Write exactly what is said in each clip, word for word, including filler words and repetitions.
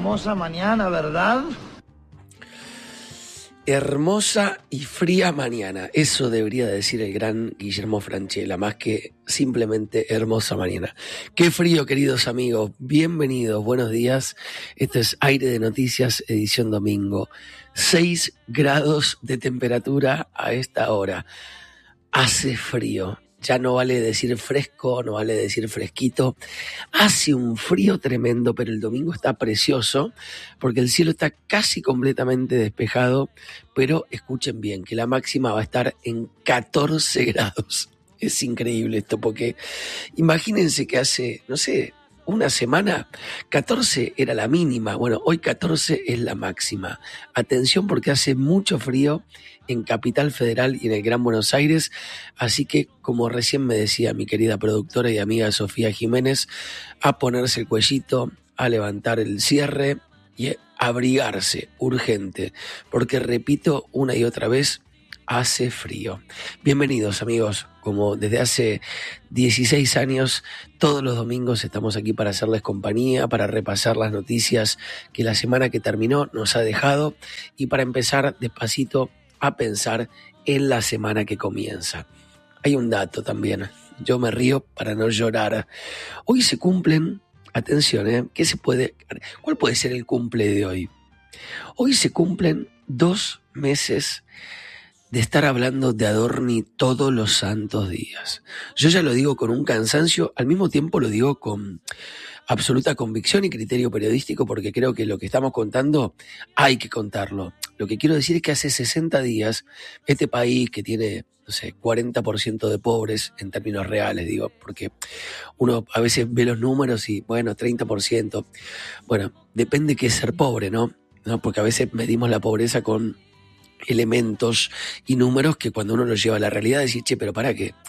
hermosa mañana, ¿verdad? Hermosa y fría mañana, eso debería decir el gran Guillermo Francella, más que simplemente hermosa mañana. Qué frío, queridos amigos, bienvenidos, buenos días. Este es Aire de Noticias, edición domingo. seis grados de temperatura a esta hora. Hace frío. Ya no vale decir fresco, no vale decir fresquito. Hace un frío tremendo, pero el domingo está precioso porque el cielo está casi completamente despejado. Pero escuchen bien, que la máxima va a estar en catorce grados. Es increíble esto porque imagínense que hace, no sé, una semana, catorce era la mínima. Bueno, hoy catorce es la máxima. Atención porque hace mucho frío en Capital Federal y en el Gran Buenos Aires. Así que, como recién me decía mi querida productora y amiga Sofía Jiménez, a ponerse el cuellito, a levantar el cierre y a abrigarse urgente. Porque, repito una y otra vez, hace frío. Bienvenidos, amigos. Como desde hace dieciséis años, todos los domingos estamos aquí para hacerles compañía, para repasar las noticias que la semana que terminó nos ha dejado y para empezar despacito a pensar en la semana que comienza. Hay un dato también. Yo me río para no llorar. Hoy se cumplen, atención, ¿eh? ¿Qué se puede, ¿cuál puede ser el cumple de hoy? Hoy se cumplen dos meses de estar hablando de Adorni todos los santos días. Yo ya lo digo con un cansancio, al mismo tiempo lo digo con absoluta convicción y criterio periodístico, porque creo que lo que estamos contando hay que contarlo. Lo que quiero decir es que hace sesenta días, este país que tiene, no sé, cuarenta por ciento de pobres en términos reales, digo, porque uno a veces ve los números y, bueno, treinta por ciento. Bueno, depende qué es ser pobre, ¿no? ¿No? Porque a veces medimos la pobreza con elementos y números que cuando uno los lleva a la realidad decís, che, pero para qué,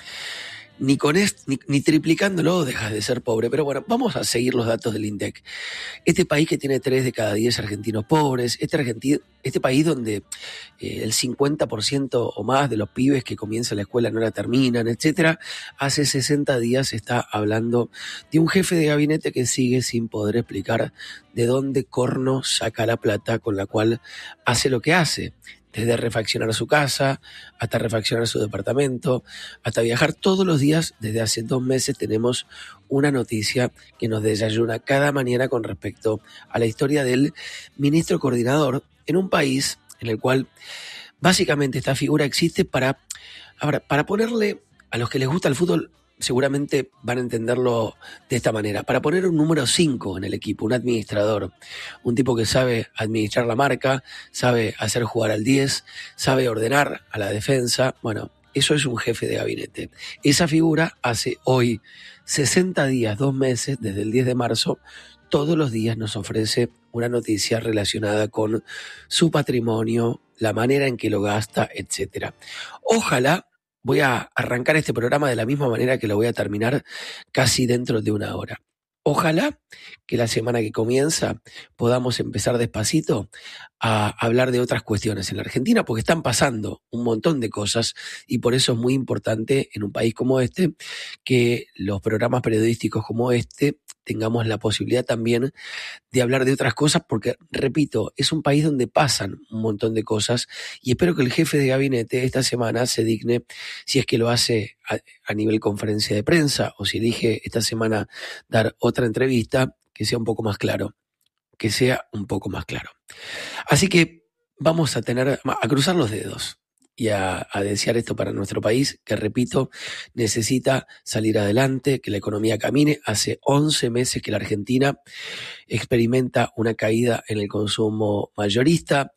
ni con esto, ni, ni triplicándolo dejas de ser pobre. Pero bueno, vamos a seguir los datos del INDEC. Este país que tiene tres de cada diez argentinos pobres, este, argentino, este país donde eh, el cincuenta por ciento o más de los pibes que comienzan la escuela no la terminan, etcétera, hace sesenta días está hablando de un jefe de gabinete que sigue sin poder explicar de dónde corno saca la plata con la cual hace lo que hace. Desde refaccionar su casa, hasta refaccionar su departamento, hasta viajar todos los días. Desde hace dos meses tenemos una noticia que nos desayuna cada mañana con respecto a la historia del ministro coordinador en un país en el cual básicamente esta figura existe para, ahora, para ponerle a los que les gusta el fútbol, seguramente van a entenderlo de esta manera, para poner un número cinco en el equipo, un administrador, un tipo que sabe administrar la marca, sabe hacer jugar al diez, sabe ordenar a la defensa. Bueno, eso es un jefe de gabinete. Esa figura hace hoy sesenta días, dos meses, desde el diez de marzo, todos los días nos ofrece una noticia relacionada con su patrimonio, la manera en que lo gasta, etcétera. Ojalá. Voy a arrancar este programa de la misma manera que lo voy a terminar casi dentro de una hora. Ojalá que la semana que comienza podamos empezar despacito a hablar de otras cuestiones en la Argentina, porque están pasando un montón de cosas y por eso es muy importante en un país como este que los programas periodísticos como este tengamos la posibilidad también de hablar de otras cosas, porque, repito, es un país donde pasan un montón de cosas y espero que el jefe de gabinete esta semana se digne, si es que lo hace a, a nivel conferencia de prensa o si elige esta semana dar otra entrevista, que sea un poco más claro, que sea un poco más claro. Así que vamos a tener, a cruzar los dedos y a, a desear esto para nuestro país, que repito, necesita salir adelante, que la economía camine. Hace once meses que la Argentina experimenta una caída en el consumo mayorista.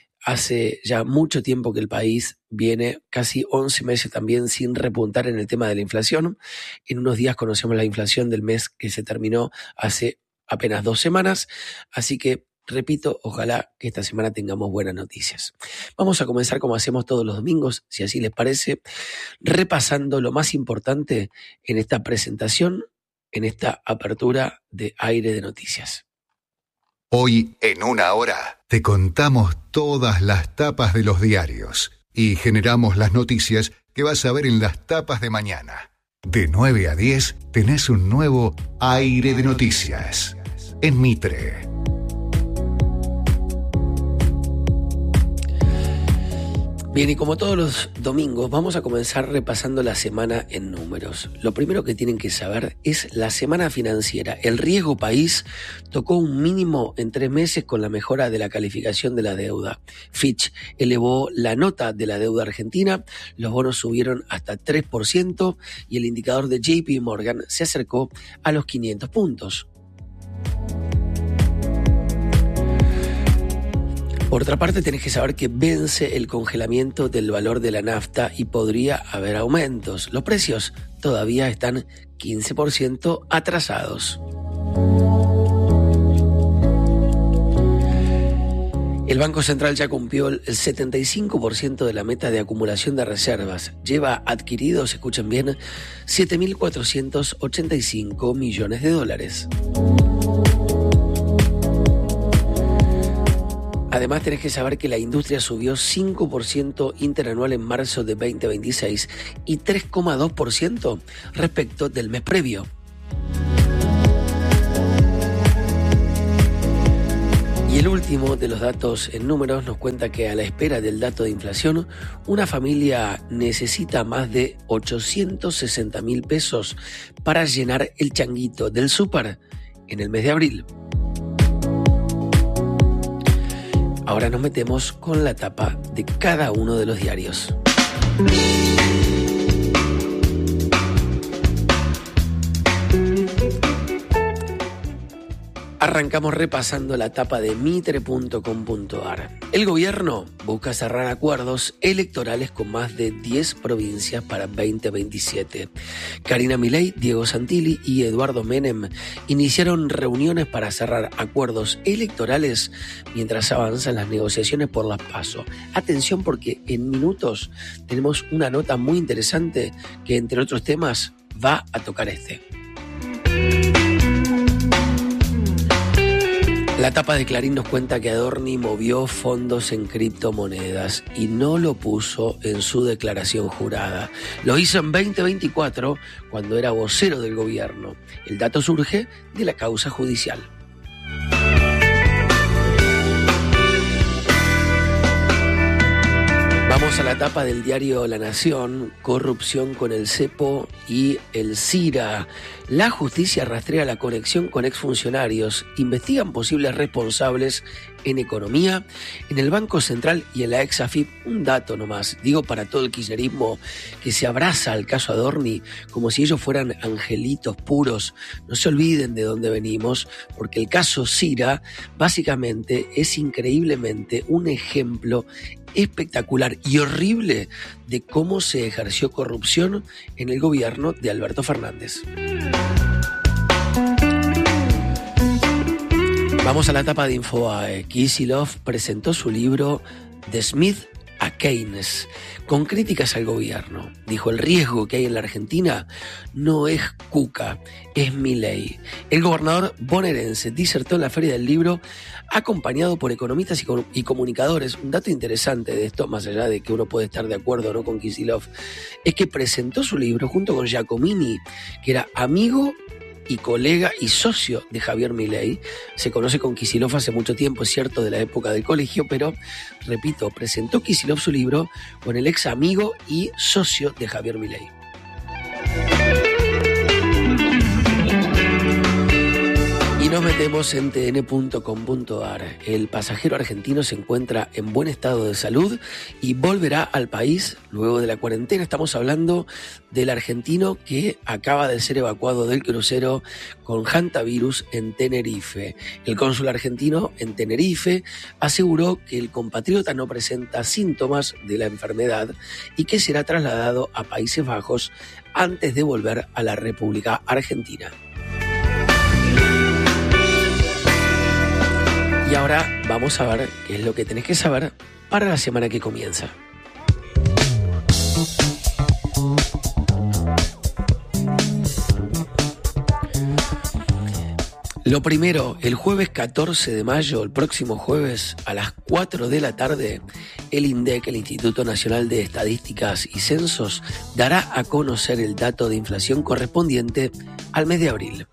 Hace ya mucho tiempo que el país viene casi once meses también sin repuntar en el tema de la inflación. En unos días conocemos la inflación del mes que se terminó hace apenas dos semanas, así que repito, ojalá que esta semana tengamos buenas noticias. Vamos a comenzar como hacemos todos los domingos, si así les parece, repasando lo más importante en esta presentación, en esta apertura de Aire de Noticias. Hoy, en una hora, te contamos todas las tapas de los diarios y generamos las noticias que vas a ver en las tapas de mañana. De nueve a diez tenés un nuevo Aire de Noticias en Mitre. Bien, y como todos los domingos, vamos a comenzar repasando la semana en números. Lo primero que tienen que saber es la semana financiera. El riesgo país tocó un mínimo en tres meses con la mejora de la calificación de la deuda. Fitch elevó la nota de la deuda argentina, los bonos subieron hasta tres por ciento y el indicador de J P Morgan se acercó a los quinientos puntos. Por otra parte, tenés que saber que vence el congelamiento del valor de la nafta y podría haber aumentos. Los precios todavía están quince por ciento atrasados. El Banco Central ya cumplió el setenta y cinco por ciento de la meta de acumulación de reservas. Lleva adquiridos, escuchen bien, siete mil cuatrocientos ochenta y cinco millones de dólares. Además, tenés que saber que la industria subió cinco por ciento interanual en marzo de veinte veintiséis y tres coma dos por ciento respecto del mes previo. Y el último de los datos en números nos cuenta que a la espera del dato de inflación, una familia necesita más de ochocientos sesenta mil pesos para llenar el changuito del súper en el mes de abril. Ahora nos metemos con la tapa de cada uno de los diarios. Arrancamos repasando la tapa de mitre punto com punto a r. El gobierno busca cerrar acuerdos electorales con más de diez provincias para veinte veintisiete. Karina Milei, Diego Santilli y Eduardo Menem iniciaron reuniones para cerrar acuerdos electorales mientras avanzan las negociaciones por las PASO. Atención, porque en minutos tenemos una nota muy interesante que, entre otros temas, va a tocar este. La tapa de Clarín nos cuenta que Adorni movió fondos en criptomonedas y no lo puso en su declaración jurada. Lo hizo en veinte veinticuatro, cuando era vocero del gobierno. El dato surge de la causa judicial. Vamos a la tapa del diario La Nación: corrupción con el cepo y el CIRA. La justicia rastrea la conexión con exfuncionarios, investigan posibles responsables en economía, en el Banco Central y en la ex A F I P. Un dato nomás, digo para todo el kirchnerismo que se abraza al caso Adorni como si ellos fueran angelitos puros. No se olviden de dónde venimos, porque el caso CIRA básicamente es increíblemente un ejemplo espectacular y horrible de cómo se ejerció corrupción en el gobierno de Alberto Fernández. Vamos a la tapa de Infobae. Kicillof presentó su libro The Smith a Keynes, con críticas al gobierno. Dijo: el riesgo que hay en la Argentina no es Cuca, es Milei. El gobernador bonaerense disertó en la Feria del Libro acompañado por economistas y, com- y comunicadores. Un dato interesante de esto, más allá de que uno puede estar de acuerdo o no con Kicillof, es que presentó su libro junto con Giacomini, que era amigo y colega y socio de Javier Milei. Se conoce con Kicillof hace mucho tiempo, es cierto, de la época del colegio, pero, repito, presentó Kicillof su libro con el ex amigo y socio de Javier Milei. Y nos metemos en t n punto com punto a r. El pasajero argentino se encuentra en buen estado de salud y volverá al país luego de la cuarentena. Estamos hablando del argentino que acaba de ser evacuado del crucero con hantavirus en Tenerife. El cónsul argentino en Tenerife aseguró que el compatriota no presenta síntomas de la enfermedad y que será trasladado a Países Bajos antes de volver a la República Argentina. Y ahora vamos a ver qué es lo que tenés que saber para la semana que comienza. Lo primero, el jueves catorce de mayo, el próximo jueves a las cuatro de la tarde, el INDEC, el Instituto Nacional de Estadísticas y Censos, dará a conocer el dato de inflación correspondiente al mes de abril.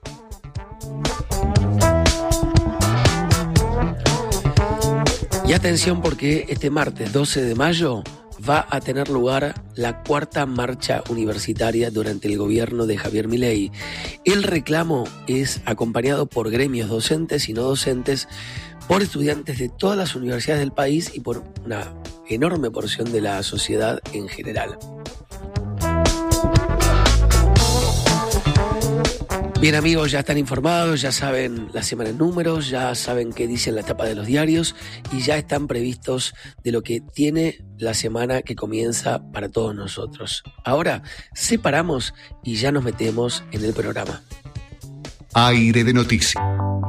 Y atención, porque este martes doce de mayo va a tener lugar la cuarta marcha universitaria durante el gobierno de Javier Milei. El reclamo es acompañado por gremios docentes y no docentes, por estudiantes de todas las universidades del país y por una enorme porción de la sociedad en general. Bien amigos, ya están informados, ya saben la semana en números, ya saben qué dicen la tapa de los diarios y ya están previstos de lo que tiene la semana que comienza para todos nosotros. Ahora separamos y ya nos metemos en el programa. Aire de noticias.